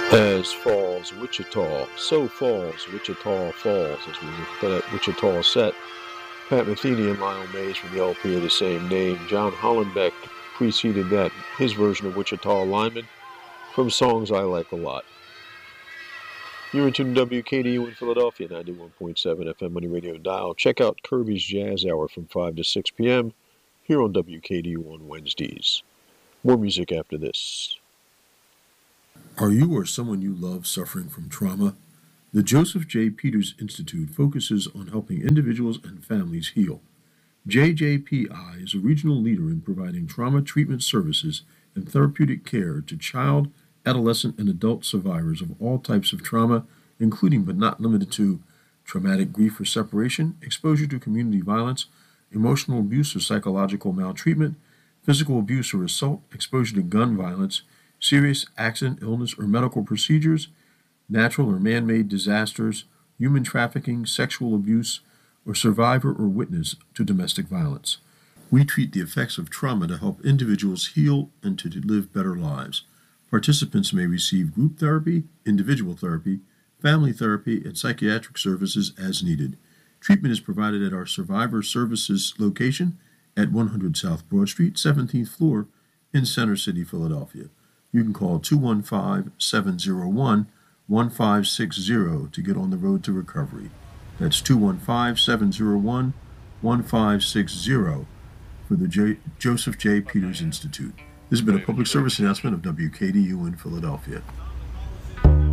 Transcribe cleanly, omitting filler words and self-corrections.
As falls Wichita, so falls Wichita Falls, as we looked at that Wichita set. Pat Metheny and Lionel Mays from the LP of the same name. John Hollenbeck preceded that, his version of Wichita Lineman from Songs I Like a Lot. You're in tune to WKDU in Philadelphia, 91.7 FM Money Radio Dial. Check out Kirby's Jazz Hour from 5 to 6 p.m. here on WKDU on Wednesdays. More music after this. Are you or someone you love suffering from trauma? The Joseph J. Peters Institute focuses on helping individuals and families heal. JJPI is a regional leader in providing trauma treatment services and therapeutic care to child, adolescent, and adult survivors of all types of trauma, including but not limited to traumatic grief or separation, exposure to community violence, emotional abuse or psychological maltreatment, physical abuse or assault, exposure to gun violence, serious accident, illness, or medical procedures, natural or man-made disasters, human trafficking, sexual abuse, or survivor or witness to domestic violence. We treat the effects of trauma to help individuals heal and to live better lives. Participants may receive group therapy, individual therapy, family therapy, and psychiatric services as needed. Treatment is provided at our Survivor Services location at 100 South Broad Street, 17th floor in Center City, Philadelphia. You can call 215-701-1560 to get on the road to recovery. That's 215-701-1560 for the Joseph J. Peters Institute. This has been a public service announcement of WKDU in Philadelphia.